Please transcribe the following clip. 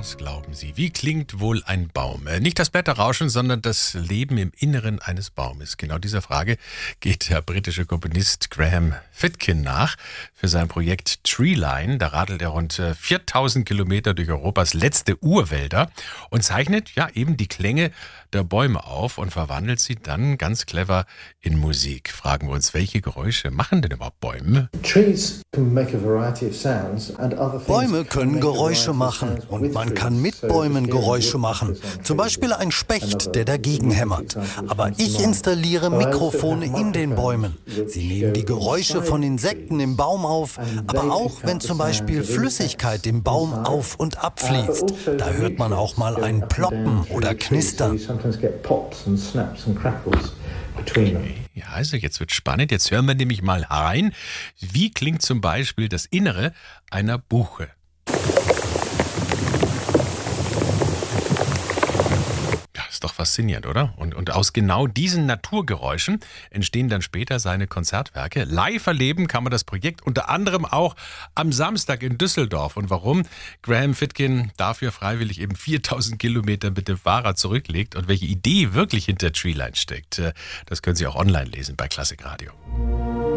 Was glauben Sie? Wie klingt wohl ein Baum? Nicht das Blätterrauschen, sondern das Leben im Inneren eines Baumes. Genau dieser Frage geht der britische Komponist Graham Fitkin nach für sein Projekt Treeline. Da radelt er rund 4000 Kilometer durch Europas letzte Urwälder und zeichnet ja eben die Klänge der Bäume auf und verwandelt sie dann ganz clever in Musik. Fragen wir uns, welche Geräusche machen denn überhaupt Bäume? Bäume können Geräusche machen und man kann mit Bäumen Geräusche machen. Zum Beispiel ein Specht, der dagegen hämmert. Aber ich installiere Mikrofone in den Bäumen. Sie nehmen die Geräusche von Insekten im Baum auf, aber auch wenn zum Beispiel Flüssigkeit im Baum auf und ab fließt. Da hört man auch mal ein Ploppen oder Knistern. Ja, also jetzt wird spannend. Jetzt hören wir nämlich mal rein. Wie klingt zum Beispiel das Innere einer Buche? Ja, ist doch faszinierend, oder? Und aus genau diesen Naturgeräuschen entstehen dann später seine Konzertwerke. Live erleben kann man das Projekt unter anderem auch am Samstag in Düsseldorf. Und warum Graham Fitkin dafür freiwillig eben 4000 Kilometer mit dem Fahrrad zurücklegt und welche Idee wirklich hinter Treeline steckt, das können Sie auch online lesen bei Klassik Radio.